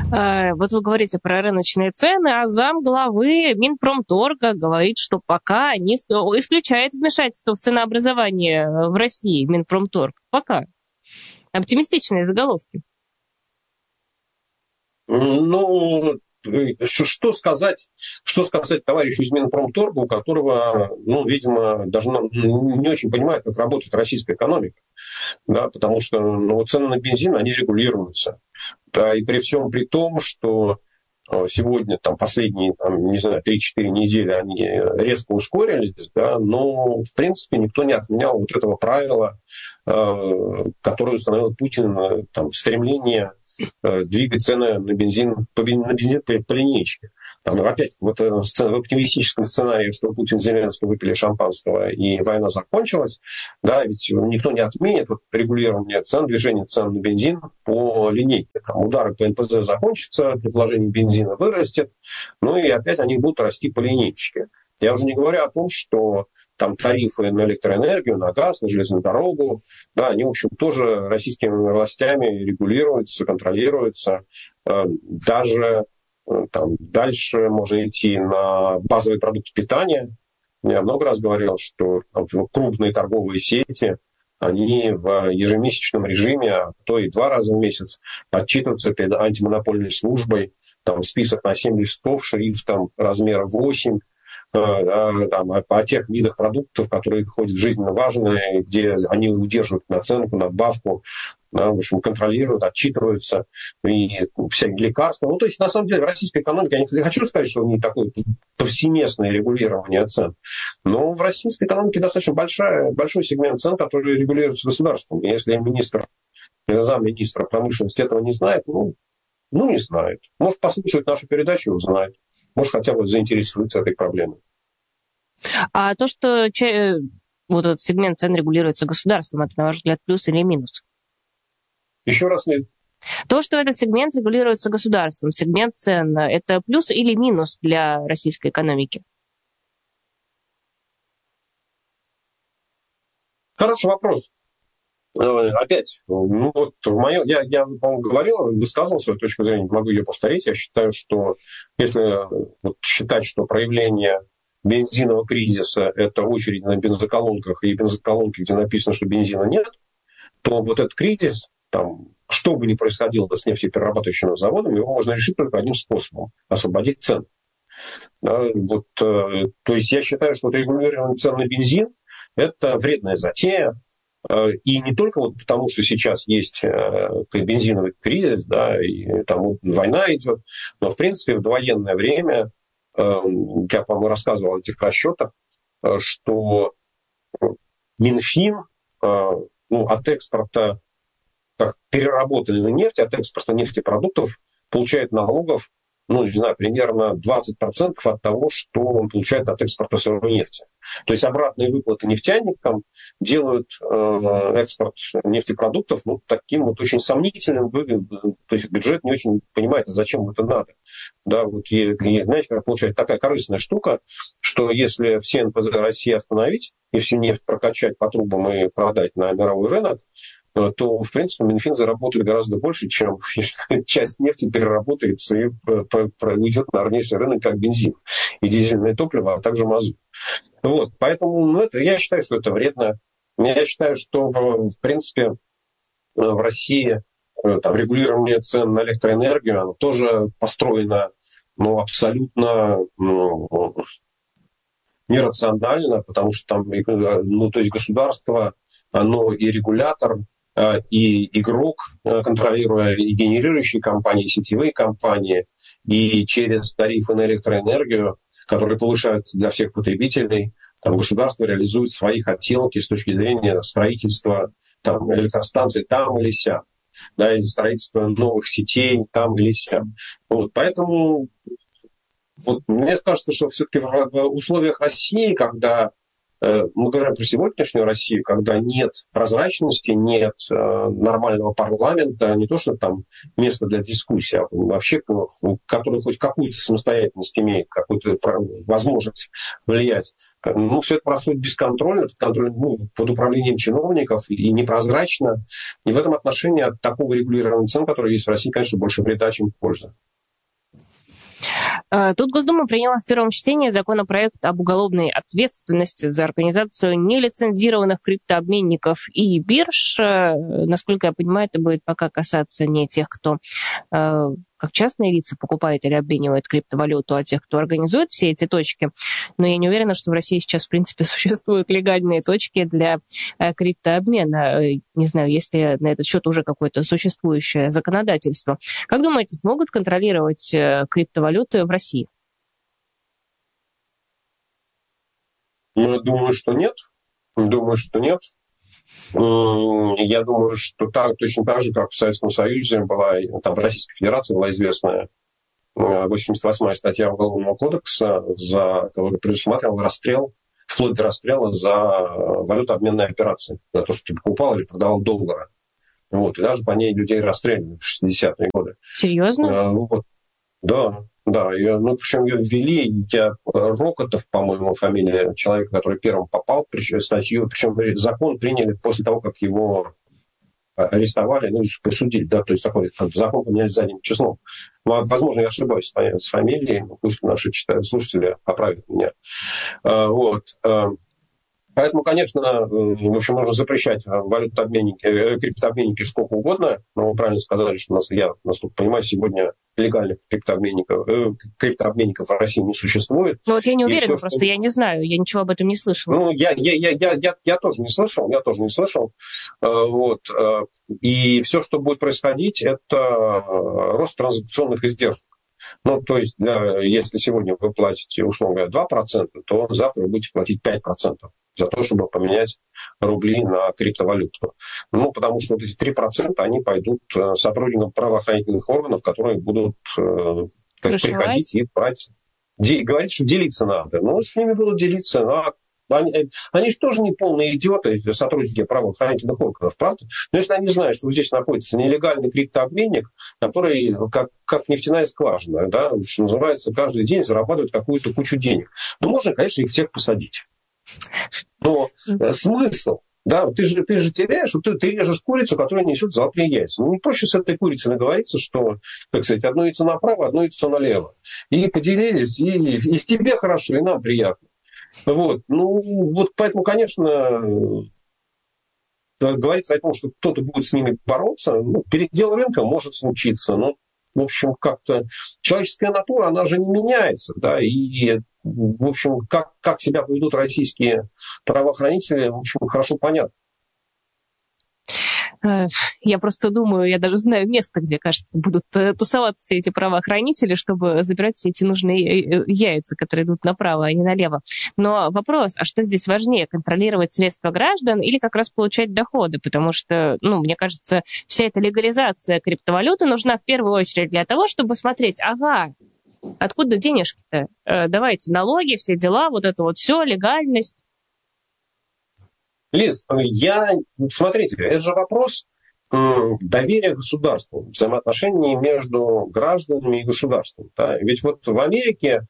Вот вы говорите про рыночные цены, а замглавы Минпромторга говорит, что пока не исключает вмешательство в ценообразование в России Минпромторг. Пока. Оптимистичные заголовки. Ну, что сказать товарищу из Минпромторга, у которого, видимо, даже не очень понимает, как работает российская экономика, да, потому что цены на бензин, они регулируются, да, и при всем при том, что сегодня, последние, не знаю, 3-4 недели они резко ускорились, да, но, в принципе, никто не отменял вот этого правила, которое установил Путин, стремление двигать цены на бензин по линейке. Опять в оптимистическом сценарии, что Путин и Зеленский выпили шампанского и война закончилась, да, ведь никто не отменит регулирование цен, движение цен на бензин по линейке. Удары по НПЗ закончатся, предложение бензина вырастет, и опять они будут расти по линейке. Я уже не говорю о том, что тарифы на электроэнергию, на газ, на железную дорогу, да, они, в общем, тоже российскими властями регулируются, контролируются. Даже дальше можно идти на базовые продукты питания. Я много раз говорил, что крупные торговые сети, они в ежемесячном режиме, а то и 2 раза в месяц отчитываются перед антимонопольной службой. Список на 7 листов, шрифтом размера 8, о тех видах продуктов, которые ходят жизненно важные, где они удерживают наценку, надбавку, да, в общем, контролируют, отчитываются, и всякие лекарства. То есть, на самом деле, в российской экономике, я не хочу сказать, что не такое повсеместное регулирование цен, но в российской экономике достаточно большой сегмент цен, который регулируется государством. И если замминистра промышленности этого не знает, не знает. Может, послушает нашу передачу и узнает. Может, хотя бы заинтересуется этой проблемой. А то, что вот этот сегмент цен регулируется государством, это, на ваш взгляд, плюс или минус? Еще раз нет. То, что этот сегмент регулируется государством, сегмент цен, это плюс или минус для российской экономики? Хороший вопрос. Опять, я, по-моему, говорил, высказывал свою точку зрения, не могу ее повторить. Я считаю, что если считать, что проявление бензинового кризиса – это очередь на бензоколонках и бензоколонки, где написано, что бензина нет, то этот кризис, что бы ни происходило с нефтеперерабатывающим заводом, его можно решить только одним способом – освободить цены. Да, то есть я считаю, что регулирование цен на бензин – это вредная затея. И не только потому, что сейчас есть бензиновый кризис, да, и война идет, но, в принципе, в довоенное время, я, по-моему, рассказывал о этих расчетах, что Минфин от экспорта переработанной нефти, от экспорта нефтепродуктов получает налогов, примерно 20% от того, что он получает от экспорта сырой нефти. То есть обратные выплаты нефтяникам делают экспорт нефтепродуктов таким очень сомнительным. То есть бюджет не очень понимает, зачем это надо. Да, знаете, как получается такая корыстная штука, что если все НПЗ России остановить и всю нефть прокачать по трубам и продать на мировой рынок, то, в принципе, Минфин заработает гораздо больше, чем часть нефти переработается и уйдет на внешний рынок как бензин и дизельное топливо, а также мазут. Поэтому я считаю, что это вредно. Я считаю, что, в принципе, в России регулирование цен на электроэнергию, оно тоже построено абсолютно нерационально, потому что то есть государство, оно и регулятор, и игрок, контролируя и генерирующие компании, и сетевые компании, и через тарифы на электроэнергию, которые повышаются для всех потребителей, государство реализует свои хотелки с точки зрения строительства электростанций там или сям, да, или строительства новых сетей там или сям. Поэтому мне кажется, что все-таки в условиях России, когда мы говорим про сегодняшнюю Россию, когда нет прозрачности, нет нормального парламента, не то, что место для дискуссии, а вообще, который хоть какую-то самостоятельность имеет, какую-то возможность влиять Ну, все это происходит бесконтрольно, под управлением чиновников и непрозрачно. И в этом отношении от такого регулирования цен, который есть в России, конечно, больше вреда, чем польза. Тут Госдума приняла в первом чтении законопроект об уголовной ответственности за организацию нелицензированных криптообменников и бирж. Насколько я понимаю, это будет пока касаться не тех, кто как частные лица покупает или обменивает криптовалюту, а тех, кто организует все эти точки. Но я не уверена, что в России сейчас, в принципе, существуют легальные точки для криптообмена. Не знаю, есть ли на этот счет уже какое-то существующее законодательство. Как думаете, смогут контролировать криптовалюты в России? Ну, думаю, что нет. Думаю, что нет. Я думаю, что точно так же, как в Советском Союзе была, там в Российской Федерации была известная 88-я статья Уголовного кодекса, которая предусматривала расстрел, вплоть до расстрела за валютообменные операции, за то, что ты покупал или продавал доллары. Вот, и даже по ней людей расстреливали в 60-е годы. Серьезно? Да. Причем ее ввели, Рокотов, по-моему, фамилия человека, который первым попал в статью, причем закон приняли после того, как его арестовали, присудили, да, то есть такой закон поменяли задним числом. Возможно, я ошибаюсь с фамилией, пусть наши слушатели поправят меня. Поэтому, конечно, в общем, можно запрещать валютообменники, криптообменники сколько угодно, но вы правильно сказали, что я, насколько понимаю, сегодня легальных криптообменников в России не существует. Ну вот я не уверена, просто я не знаю, я ничего об этом не слышала. Ну, я тоже не слышал. И все, что будет происходить, это рост транзакционных издержек. Ну, то есть, если сегодня вы платите, условно говоря, 2%, то завтра вы будете платить 5% за то, чтобы поменять рубли на криптовалюту. Ну, потому что вот эти 3%, они пойдут сотрудникам правоохранительных органов, которые будут приходить и брать. Говорить, что делиться надо. Ну, с ними будут делиться. Они же тоже не полные идиоты, сотрудники правоохранительных органов, правда? Но если они знают, что здесь находится нелегальный криптообменник, который как нефтяная скважина, да, что называется, каждый день зарабатывает какую-то кучу денег. Ну, можно, конечно, их всех посадить. Но смысл? Да, ты же теряешь, ты режешь курицу, которая несет золотые яйца. Ну, не проще с этой курицей наговориться, что, так сказать, одно яйцо направо, одно яйцо налево. И поделились, и тебе хорошо, и нам приятно. Поэтому, конечно, говорится о том, что кто-то будет с ними бороться, передел рынка может случиться, но, в общем, как-то человеческая натура, она же не меняется, да, и, в общем, как себя поведут российские правоохранители, в общем, хорошо понятно. Я просто думаю, я даже знаю место, где, кажется, будут тусоваться все эти правоохранители, чтобы забирать все эти нужные яйца, которые идут направо, а не налево. Но вопрос, а что здесь важнее, контролировать средства граждан или как раз получать доходы? Потому что, мне кажется, вся эта легализация криптовалюты нужна в первую очередь для того, чтобы смотреть, откуда денежки-то? Давайте налоги, все дела, вот это вот все, легальность. Лиз, смотрите, это же вопрос доверия государству, взаимоотношений между гражданами и государством. Да? Ведь вот в Америке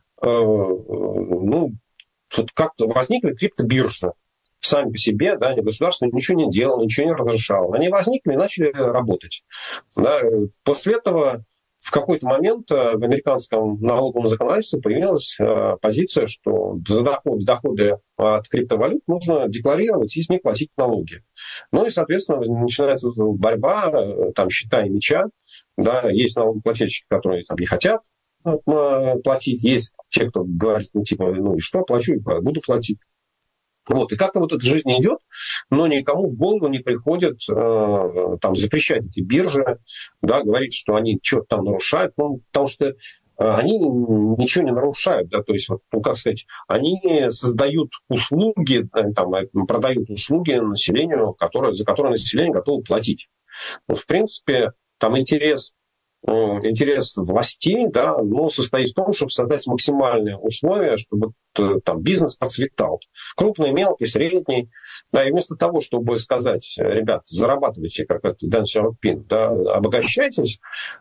тут как-то возникли криптобиржи сами по себе, да, государство ничего не делало, ничего не разрешало. Они возникли и начали работать. Да? После этого в какой-то момент в американском налоговом законодательстве появилась позиция, что за доходы от криптовалют нужно декларировать и с них платить налоги. Ну и, соответственно, начинается борьба, там, счета и мяча. Да, есть налогоплательщики, которые там не хотят платить, есть те, кто говорит, и что, плачу и буду платить. И как-то вот эта жизнь идет, но никому в голову не приходит запрещать эти биржи, да, говорить, что они что-то там нарушают, потому что они ничего не нарушают, да, то есть, они создают услуги, продают услуги населению, за которые население готово платить. В принципе, там интерес интерес властей, да, но состоит в том, чтобы создать максимальные условия, чтобы там бизнес процветал. Крупный, мелкий, средний. Да, и вместо того, чтобы сказать, ребят, зарабатывайте, как это Дэн Сяопин, да, обогащайтесь,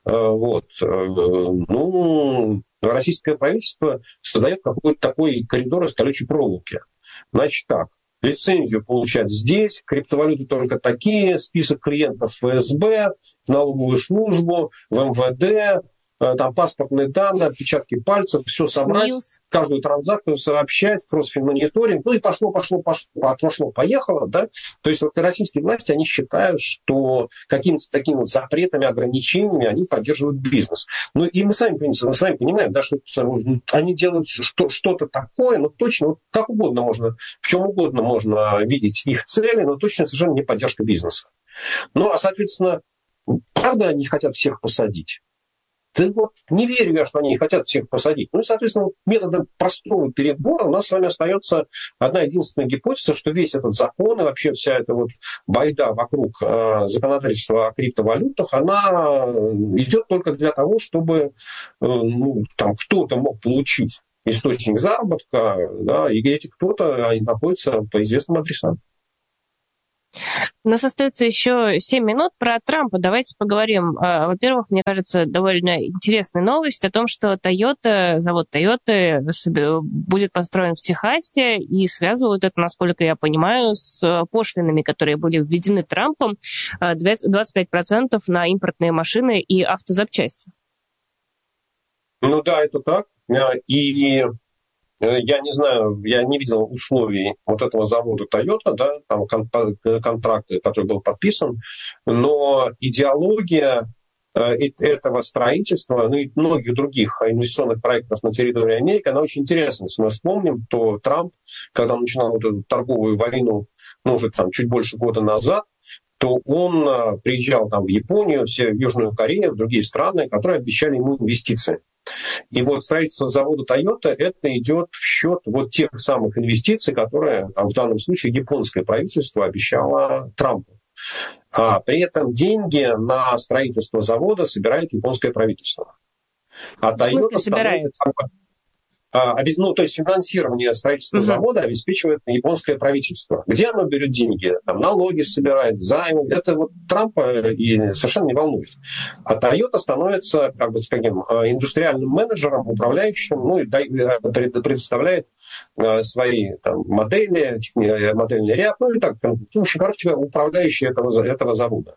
российское правительство создает какой-то такой коридор из колючей проволоки. Значит так, лицензию получать здесь, криптовалюты только такие, список клиентов ФСБ, в налоговую службу, в МВД, там паспортные данные, отпечатки пальцев, все собрать, каждую транзакцию сообщать, кросс-мониторинг, и пошло-поехало, да. То есть вот российские власти, они считают, что какими-то такими вот запретами, ограничениями они поддерживают бизнес. Ну и мы с вами понимаем, да, что они делают что-то такое, но точно, вот как угодно можно, в чем угодно можно видеть их цели, но точно совершенно не поддержка бизнеса. Ну, а, соответственно, правда они хотят всех посадить? Да вот не верю я, что они хотят всех посадить. Ну и, соответственно, методом простого перебора у нас с вами остается одна единственная гипотеза, что весь этот закон и вообще вся эта вот байда вокруг законодательства о криптовалютах, она идет только для того, чтобы там кто-то мог получить источник заработка, да, и эти кто-то они находятся по известным адресам. У нас остается еще 7 минут про Трампа. Давайте поговорим. Во-первых, мне кажется, довольно интересная новость о том, что завод Toyota будет построен в Техасе, и связывают это, насколько я понимаю, с пошлинами, которые были введены Трампом, 25% на импортные машины и автозапчасти. Ну да, это так. И я не знаю, я не видел условий вот этого завода Toyota, да, там контракт, который был подписан, но идеология этого строительства, ну и многих других инвестиционных проектов на территории Америки, она очень интересна. Если мы вспомним, то Трамп, когда он начинал вот эту торговую войну, уже там чуть больше года назад, то он приезжал там в Японию, в Южную Корею, в другие страны, которые обещали ему инвестиции. И вот строительство завода Toyota, это идет в счет вот тех самых инвестиций, которые в данном случае японское правительство обещало Трампу. А при этом деньги на строительство завода собирает японское правительство. В смысле собирает? То есть финансирование строительства завода обеспечивает японское правительство. Где оно берет деньги? Там налоги собирает, займы. Это вот Трампа и совершенно не волнует. А Toyota становится таким индустриальным менеджером, управляющим, и предоставляет свои модели, модельный ряд, управляющий этого завода.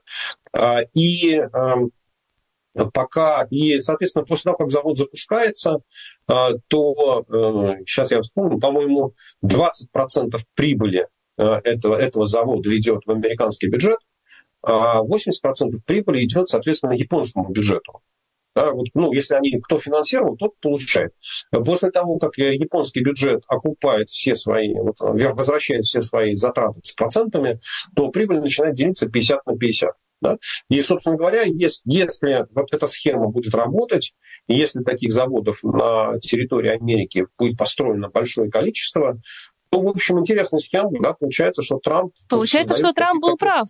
И, соответственно, после того, как завод запускается, то, сейчас я вспомню, по-моему, 20% прибыли этого завода идет в американский бюджет, а 80% прибыли идет, соответственно, японскому бюджету. Да, если кто финансировал, тот получает. После того, как японский бюджет окупает возвращает все свои затраты с процентами, то прибыль начинает делиться 50 на 50. Да? И, собственно говоря, если вот эта схема будет работать, и если таких заводов на территории Америки будет построено большое количество, то, в общем, интересная схема, да, получается, что Трамп... Получается, что Трамп был прав.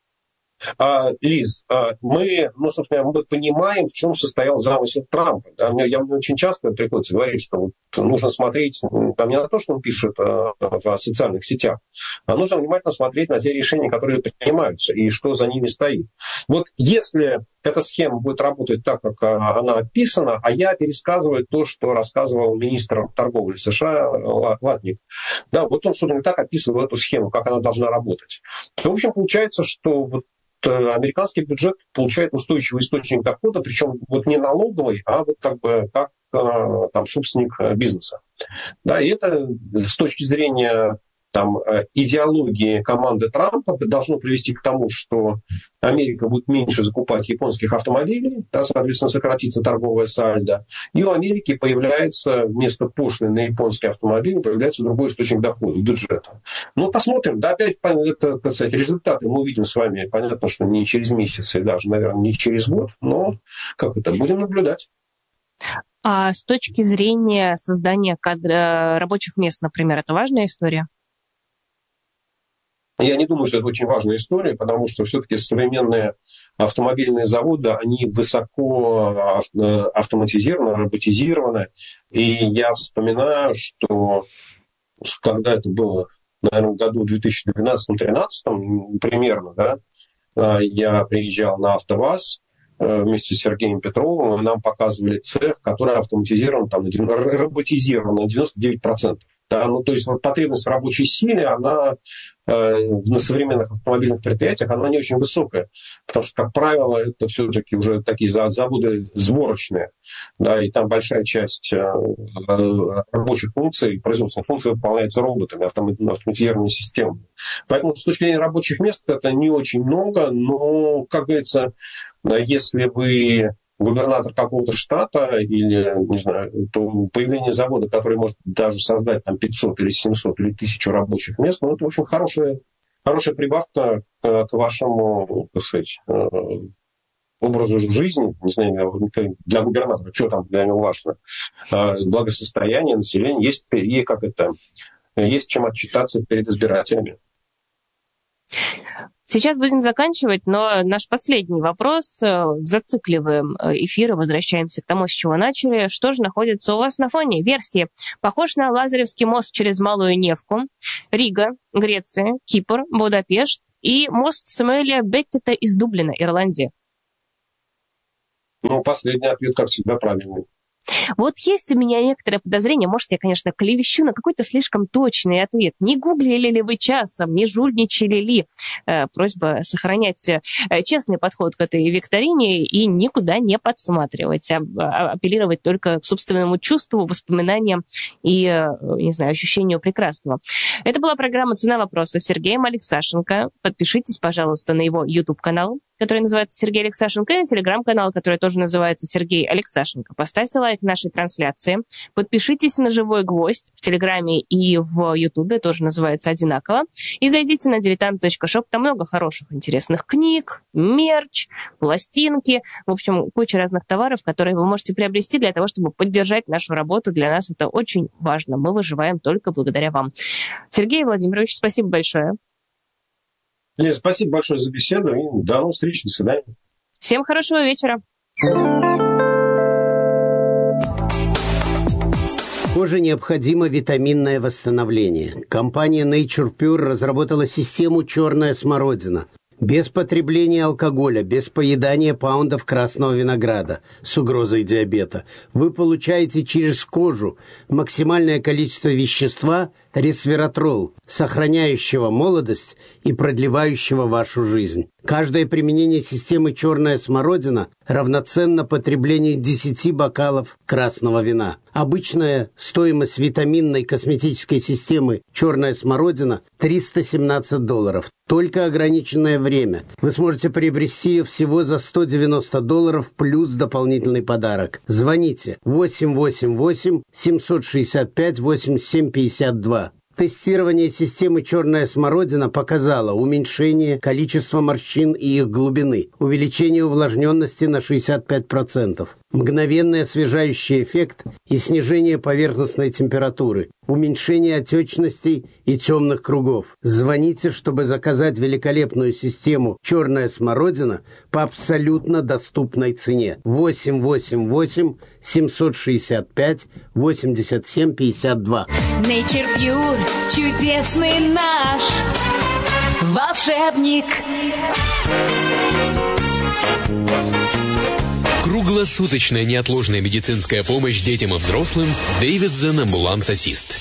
Лиз, мы понимаем, в чем состоял замысел Трампа. Да? Мне очень часто приходится говорить, что нужно смотреть там не на то, что он пишет в социальных сетях, а нужно внимательно смотреть на те решения, которые принимаются, и что за ними стоит. Вот если эта схема будет работать так, как она описана, а я пересказываю то, что рассказывал министр торговли США Латник, да, вот он, собственно, так описывал эту схему, как она должна работать. То, в общем, получается, что американский бюджет получает устойчивый источник дохода, причем не налоговый, а как собственник бизнеса. Да, и это с точки зрения идеологии команды Трампа должно привести к тому, что Америка будет меньше закупать японских автомобилей, да, соответственно, сократится торговая сальдо, и у Америки появляется вместо пошлины на японский автомобиль появляется другой источник дохода, бюджета. Посмотрим. Да, опять, это, кстати, результаты мы увидим с вами. Понятно, что не через месяц и даже, наверное, не через год, но будем наблюдать. А с точки зрения создания рабочих мест, например, это важная история? Я не думаю, что это очень важная история, потому что все-таки современные автомобильные заводы, они высоко автоматизированы, роботизированы. И я вспоминаю, что когда это было, наверное, в году 2012-2013 примерно, да, я приезжал на АвтоВАЗ вместе с Сергеем Петровым, и нам показывали цех, который автоматизирован, там, роботизирован на 99%. Да, ну, то есть вот потребность в рабочей силе, она на современных автомобильных предприятиях, она не очень высокая, потому что, как правило, это все-таки уже такие заводы сборочные, да, и там большая часть рабочих функций, производственных функций выполняется роботами, автоматизированными системами. Поэтому с точки зрения рабочих мест это не очень много, но, как говорится, если вы губернатор какого-то штата или, не знаю, то появление завода, который может даже создать там 500 или 700 или 1000 рабочих мест, ну, это, в общем, хорошая прибавка к вашему, так сказать, образу жизни, не знаю, для губернатора, что там для него важно, благосостояние населения, есть чем отчитаться перед избирателями. Сейчас будем заканчивать, но наш последний вопрос. Зацикливаем эфир и возвращаемся к тому, с чего начали. Что же находится у вас на фоне? Версии. Похож на Лазаревский мост через Малую Невку, Рига, Греция, Кипр, Будапешт и мост Самуэля Беккета из Дублина, Ирландия. Ну, последний ответ, как всегда, правильный. Вот есть у меня некоторое подозрение, может, я, конечно, клевещу, но какой-то слишком точный ответ. Не гуглили ли вы часом, не жульничали ли? Просьба сохранять честный подход к этой викторине и никуда не подсматривать, апеллировать только к собственному чувству, воспоминаниям и, не знаю, ощущению прекрасного. Это была программа «Цена вопроса» с Сергеем Алексашенко. Подпишитесь, пожалуйста, на его YouTube-канал, который называется Сергей Алексашенко, и на телеграм-канал, который тоже называется Сергей Алексашенко. Поставьте лайк нашей трансляции, подпишитесь на «Живой гвоздь» в Телеграме и в Ютубе, тоже называется одинаково, и зайдите на diletant.shop, там много хороших, интересных книг, мерч, пластинки, в общем, куча разных товаров, которые вы можете приобрести для того, чтобы поддержать нашу работу. Для нас это очень важно. Мы выживаем только благодаря вам. Сергей Владимирович, спасибо большое. Лиза, спасибо большое за беседу и до новых встреч, до свидания. Всем хорошего вечера. Коже необходимо витаминное восстановление. Компания Nature Pure разработала систему «Черная смородина». Без потребления алкоголя, без поедания паундов красного винограда с угрозой диабета. Вы получаете через кожу максимальное количество вещества ресвератрол, сохраняющего молодость и продлевающего вашу жизнь. Каждое применение системы «Черная смородина» равноценно потреблению 10 бокалов красного вина. Обычная стоимость витаминной косметической системы «Черная смородина» $317. Только ограниченное время. Вы сможете приобрести ее всего за $190 плюс дополнительный подарок. Звоните 888-765-8752. Тестирование системы «Черная смородина» показало уменьшение количества морщин и их глубины, увеличение увлажненности на 65%, мгновенный освежающий эффект и снижение поверхностной температуры, уменьшение отечностей и темных кругов. Звоните, чтобы заказать великолепную систему «Черная смородина» по абсолютно доступной цене. 888-765-8752. Nature Pure, чудесный наш волшебник. Круглосуточная неотложная медицинская помощь детям и взрослым. Davidson Ambulance Assist.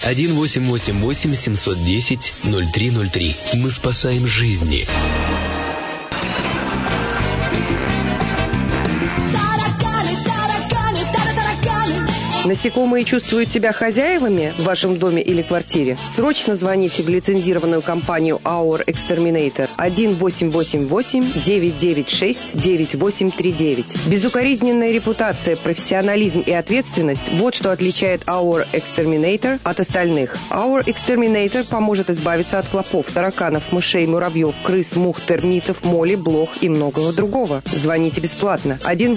1-888-710-0303. Мы спасаем жизни. Насекомые чувствуют себя хозяевами в вашем доме или квартире? Срочно звоните в лицензированную компанию Our Exterminator 1-888-996-9839. Безукоризненная репутация, профессионализм и ответственность – вот что отличает Our Exterminator от остальных. Our Exterminator поможет избавиться от клопов, тараканов, мышей, муравьев, крыс, мух, термитов, моли, блох и многого другого. Звоните бесплатно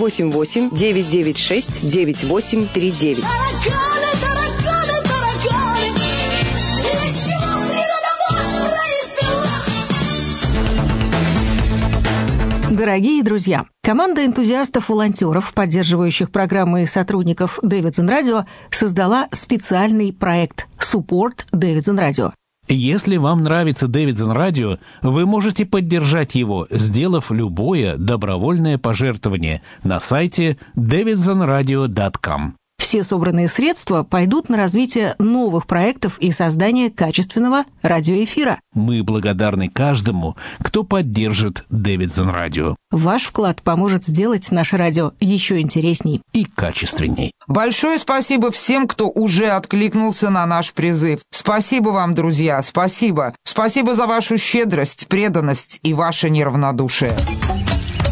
1-888-996-9839. Тараканы, тараканы, тараканы, ничего природа вас произвела. Дорогие друзья, команда энтузиастов-волонтеров, поддерживающих программы и сотрудников Davidson Radio, создала специальный проект Support Davidson Radio. Если вам нравится Davidson Radio, вы можете поддержать его, сделав любое добровольное пожертвование на сайте davidsonradio.com. Все собранные средства пойдут на развитие новых проектов и создание качественного радиоэфира. Мы благодарны каждому, кто поддержит Davidson Radio. Ваш вклад поможет сделать наше радио еще интересней и качественней. Большое спасибо всем, кто уже откликнулся на наш призыв. Спасибо вам, друзья, спасибо. Спасибо за вашу щедрость, преданность и ваше неравнодушие.